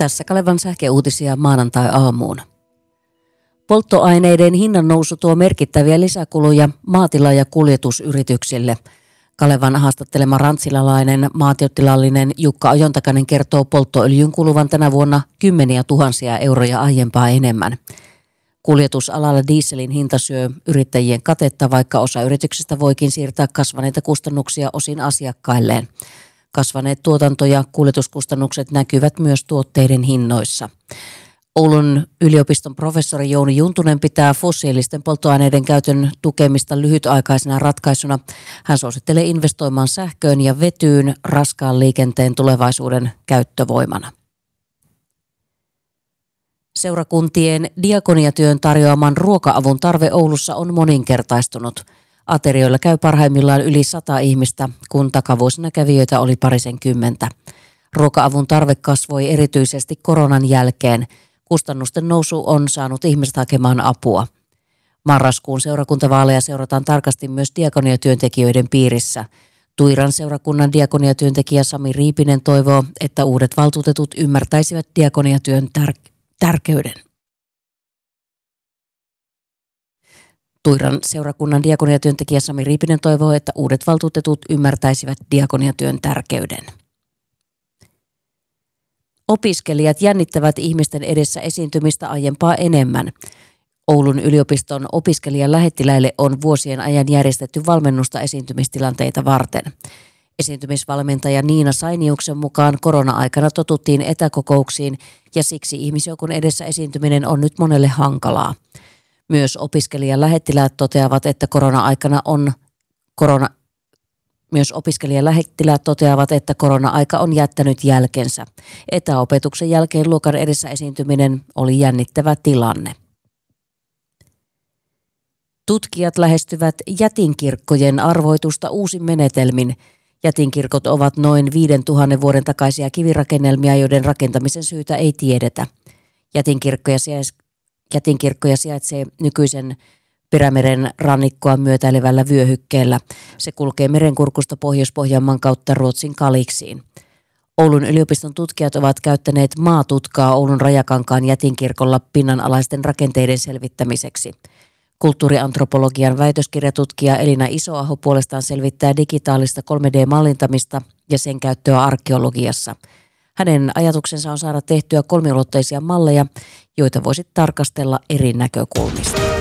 Tässä Kalevan sähköuutisia maanantai-aamuun. Polttoaineiden hinnannousu tuo merkittäviä lisäkuluja maatila- ja kuljetusyrityksille. Kalevan haastattelema rantsilalainen maatiotilallinen Jukka Ojontakainen kertoo polttoöljyn kuluvan tänä vuonna kymmeniä tuhansia euroja aiempaa enemmän. Kuljetusalalla dieselin hinta syö yrittäjien katetta, vaikka osa yrityksistä voikin siirtää kasvaneita kustannuksia osin asiakkailleen. Kasvaneet tuotanto- ja kuljetuskustannukset näkyvät myös tuotteiden hinnoissa. Oulun yliopiston professori Jouni Juntunen pitää fossiilisten polttoaineiden käytön tukemista lyhytaikaisena ratkaisuna. Hän suosittelee investoimaan sähköön ja vetyyn raskaan liikenteen tulevaisuuden käyttövoimana. Seurakuntien diakoniatyön tarjoaman ruoka-avun tarve Oulussa on moninkertaistunut. Aterioilla käy parhaimmillaan yli 100 ihmistä, kun takavuosina kävijöitä oli parisenkymmentä. Ruoka-avun tarve kasvoi erityisesti koronan jälkeen. Kustannusten nousu on saanut ihmiset hakemaan apua. Marraskuun seurakuntavaaleja seurataan tarkasti myös diakoniatyöntekijöiden piirissä. Tuiran seurakunnan diakoniatyöntekijä Sami Riipinen toivoo, että uudet valtuutetut ymmärtäisivät diakoniatyön tärkeyden. Tuiran seurakunnan diakoniatyöntekijä Sami Riipinen toivoo, että uudet valtuutetut ymmärtäisivät diakoniatyön tärkeyden. Opiskelijat jännittävät ihmisten edessä esiintymistä aiempaa enemmän. Oulun yliopiston opiskelijalähettiläille on vuosien ajan järjestetty valmennusta esiintymistilanteita varten. Esiintymisvalmentaja Niina Sainiuksen mukaan korona-aikana totuttiin etäkokouksiin ja siksi ihmisjoukon edessä esiintyminen on nyt monelle hankalaa. Myös opiskelijalähettiläät toteavat, että korona-aika on jättänyt jälkensä. Etäopetuksen jälkeen luokan edessä esiintyminen oli jännittävä tilanne. Tutkijat lähestyvät jätinkirkkojen arvoitusta uusin menetelmin. Jätinkirkot ovat noin 5000 vuoden takaisia kivirakennelmia, joiden rakentamisen syytä ei tiedetä. Jätinkirkkoja sijaitsee nykyisen Perämeren rannikkoa myötäilevällä vyöhykkeellä. Se kulkee merenkurkusta Pohjois-Pohjanmaan kautta Ruotsin Kaliksiin. Oulun yliopiston tutkijat ovat käyttäneet maatutkaa Oulun Rajakankaan jätinkirkolla pinnanalaisten rakenteiden selvittämiseksi. Kulttuuriantropologian väitöskirjatutkija Elina Isoaho puolestaan selvittää digitaalista 3D-mallintamista ja sen käyttöä arkeologiassa. Hänen ajatuksensa on saada tehtyä kolmiulotteisia malleja, joita voisi tarkastella eri näkökulmista.